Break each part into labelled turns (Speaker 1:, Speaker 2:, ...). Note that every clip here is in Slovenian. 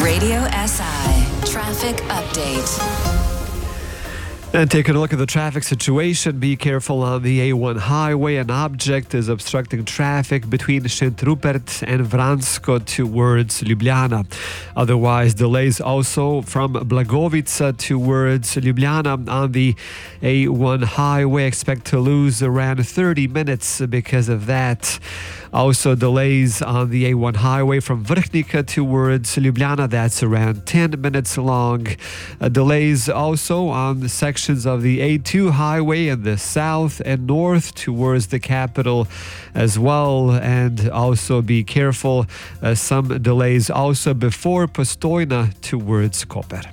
Speaker 1: Radio SI Traffic Update.
Speaker 2: And taking a look at the traffic situation, be careful on the A1 highway. An object is obstructing traffic between St. Rupert and Vransko towards Ljubljana. Otherwise, delays also from Blagovica towards Ljubljana on the A1 highway. Expect to lose around 30 minutes because of that. Also, delays on the A1 highway from Vrhnika towards Ljubljana. That's around 10 minutes long. Delays also on the sections of the A2 highway in the south and north towards the capital as well. And also be careful, some delays also before Postojna towards Koper.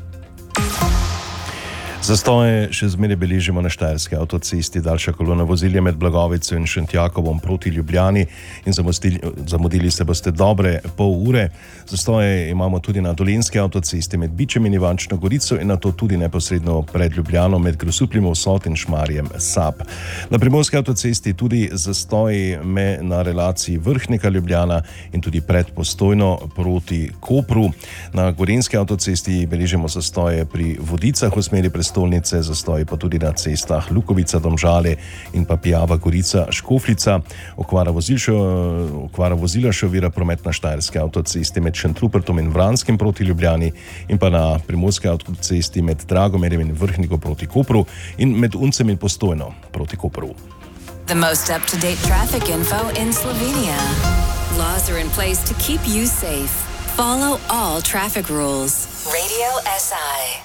Speaker 3: Zastoje še zmeraj beležimo na Štajerski avtocesti. Daljša kolona vozil je med Blagovico in Šentjakovom proti Ljubljani in zamudili se boste dobre pol ure. Zastoje imamo tudi na Dolenjski avtocesti med Bičem in Ivančno Gorico in na to tudi neposredno pred Ljubljano med Grosupljem Vsot in Šmarjem Sap. Na Primorski avtocesti tudi zastoji na relaciji Vrhnika-Ljubljana in tudi pred Postojno proti Kopru. Na Gorenjski avtocesti beležimo zastoje pri Vodicah v smeri prestolnice, zastoji pa tudi na cestah Lukovica, Domžale in pa Pijava, Gorica, Škofljica. Okvara vozila še ovira promet na Štajerski avtocesti med Šentrupertom in Vranskim proti Ljubljani in pa na Primorski avtocesti med Dragomerjem in Vrhnikom proti Kopru in med Uncem in Postojno proti Kopru.
Speaker 1: The most up-to-date traffic info in Slovenia. Laws are in place to keep you safe. Follow all traffic rules. Radio SI.